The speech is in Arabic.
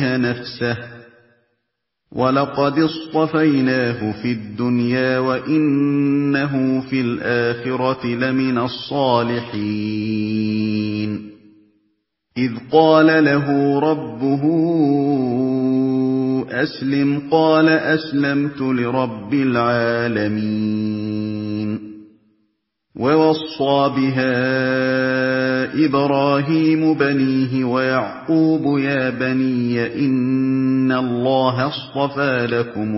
منها نفسه وَلَقَدِ اصْطَفَيْنَاهُ فِي الدُّنْيَا وَإِنَّهُ فِي الْآخِرَةِ لَمِنَ الصَّالِحِينَ إِذْ قَالَ لَهُ رَبُّهُ أَسْلِمْ قَالَ أَسْلَمْتُ لِرَبِّ الْعَالَمِينَ وَوَصَّىٰ بِهَا إِبْرَاهِيمُ بَنِيهِ وَيَعْقُوبُ يَا بَنِيَّ إِنَّ اللَّهَ اصْطَفَىٰ لَكُمُ